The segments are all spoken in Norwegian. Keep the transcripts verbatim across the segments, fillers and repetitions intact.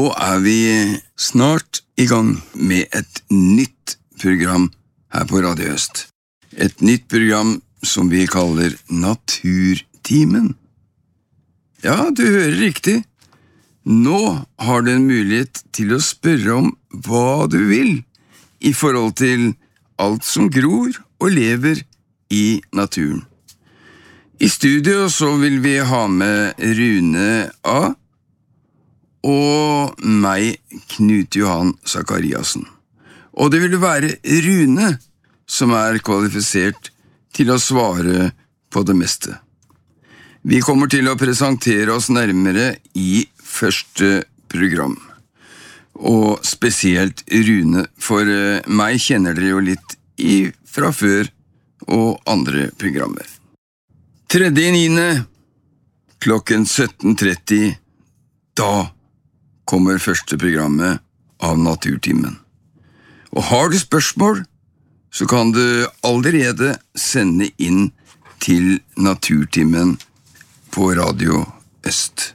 Nå er vi snart i gang med et nytt program her på Radio Øst. Et nytt program som vi kaller Naturtimen. Ja, du hører riktig. Nå har du en mulighet til å spørre om hva du vil i forhold til alt som gror og lever i naturen. I studio så vil vi ha med Rune A. og meg, Knut Johan Zakariasen. Og det vil være Rune som er kvalifisert til å svare på det meste. Vi kommer til å presentere oss nærmere i første program. Og spesielt Rune, for meg kjenner dere jo litt i fra før og andre programmer. Tredje niende klokken sytten tretti, da kommer første programmet av Naturtimen. Og har du spørsmål, så kan du allerede sende inn til Naturtimen på Radio Øst.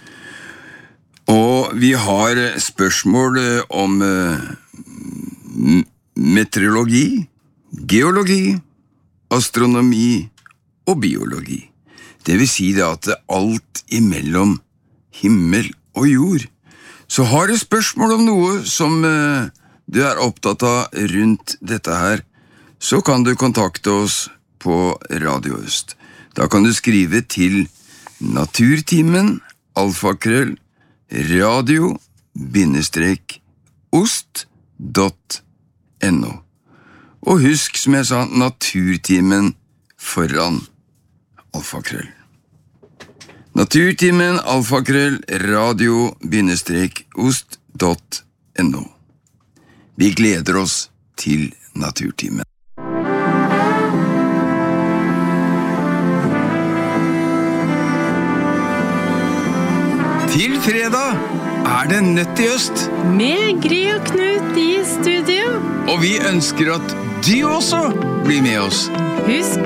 Og vi har spørsmål om meteorologi, geologi, astronomi og biologi. Det vil si det at alt imellom himmel og jord. Så har du spørsmål om noe som uh, du er opptatt av rundt dette her, så kan du kontakte oss på Radio Øst. Da kan du skrive til Naturtimen, alfakrøll, radio, bindestrek, ost, dot, no. Og husk, som jeg sa, Naturtimen foran alfakrøll. Naturtimen, alfakrøll, radio, bindestrek, ost, dot, no. Vi gleder oss til Naturtimen. Til fredag er det Nødt i Øst. Med Gry og Knut i studio. Og vi ønsker at du også blir med oss. Husk